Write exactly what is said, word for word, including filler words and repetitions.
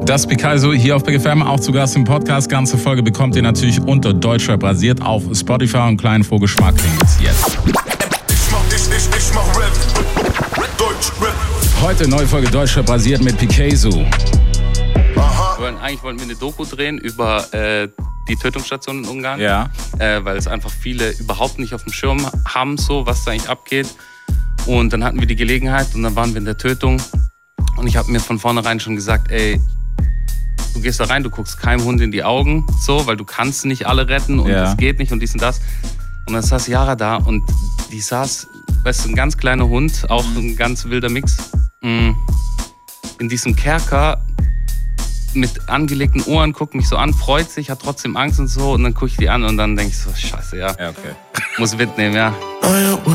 Das ist Picasso hier auf Big F M, auch zu Gast im Podcast. Ganze Folge bekommt ihr natürlich unter Deutschrap rasiert auf Spotify und kleinen Vorgeschmack klingt's jetzt. Ich mach, ich, ich, ich mach Rap, Deutschrap. Heute neue Folge Deutschrap rasiert mit Picasso. Wir wollen, eigentlich wollten wir eine Doku drehen über äh, die Tötungsstation in Ungarn. Ja. Äh, weil es einfach viele überhaupt nicht auf dem Schirm haben, so, was da eigentlich abgeht. Und dann hatten wir die Gelegenheit und dann waren wir in der Tötung. Und ich habe mir von vornherein schon gesagt, ey, du gehst da rein, du guckst keinem Hund in die Augen, so, weil du kannst nicht alle retten und ja. es geht nicht und dies und das. Und dann saß Yara da und die saß, weißt du, ein ganz kleiner Hund, auch ein ganz wilder Mix, in diesem Kerker mit angelegten Ohren, guckt mich so an, freut sich, hat trotzdem Angst und so und dann gucke ich die an und dann denke ich so, scheiße, ja, Ja, okay. muss mitnehmen, ja. Naja,